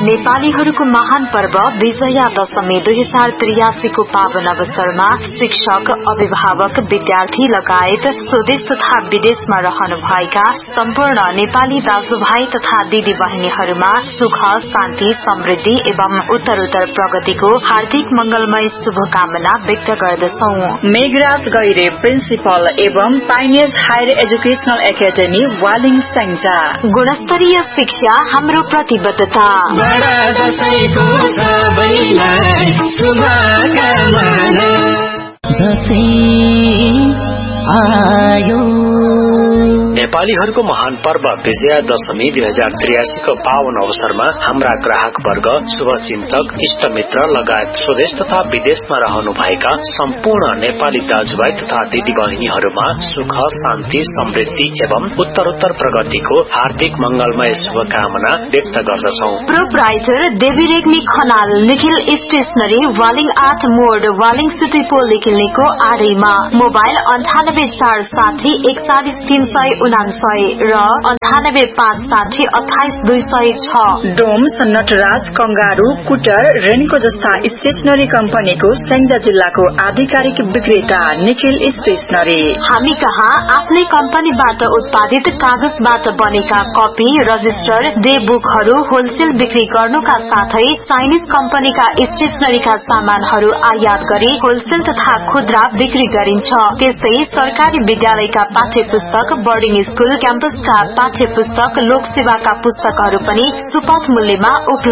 नेपालीहरूको महान पर्व विजया दशमी 2083 को पावन अवसरमा शिक्षक, अभिभावक, विद्यार्थी लगायत स्वदेश तथा विदेशमा रहनुभएका सम्पूर्ण नेपाली दाजुभाइ तथा दिदी बहिनीहरूमा सुख, शान्ति, समृद्धि एवं उत्तरोत्तर प्रगतिको हार्दिक मंगलमय शुभकामना व्यक्त गर्दछौ। मेघराज गैरे प्रिन्सिपल एवं Pioneers higher educational academy Waling Syangja. गुणस्तरीय शिक्षा हाम्रो प्रतिबद्धता। नेपालीहरूको महान पर्व विजया दशमी 2083 को पावन अवसरमा हाम्रा ग्राहक वर्ग, शुभचिन्तक, इष्टमित्र लगायत स्वदेश तथा विदेशमा रहनुभएका सम्पूर्ण नेपाली दाजुभाइ तथा दिदी बहिनीहरूमा सुख, शान्ति, समृद्धि एवं उत्तरोत्तर प्रगतिको हार्दिक मंगलमय शुभकामना व्यक्त गर्दछौ। प्रोपराइटर देवी रेग्मी खनाल, निखिल स्टेशनरी, वालिङ 8 मोड, वालिङ सिटी पोल लेखिनेको आडैमा। मोबाइल 9846 41349 र 9856 28206। डोम्स, नटराज, कंगारू, कुटर, रेनको जस्ता स्टेशनरी कम्पनीको स्याङ्जा जिल्लाको आधिकारिक विक्रेता निखिल स्टेशनरी। हामी कहाँ आफ्नै कम्पनीबाट उत्पादित कागजबाट बनेका कपी, रजिस्टर, डे बुकहरू होलसेल बिक्री गर्नुका साथै चाइनिज कम्पनीका स्टेशनरीका सामानहरू आयात गरी होलसेल तथा खुद्रा बिक्री गरिन्छ। त्यसै सरकारी विद्यालयका पाठ्य पुस्तक, बोर्डिङ स्कूल, क्याम्पसका पाठ्य पुस्तक, लोक सेवाका पुस्तकहरू पनि सुपथ मूल्यमा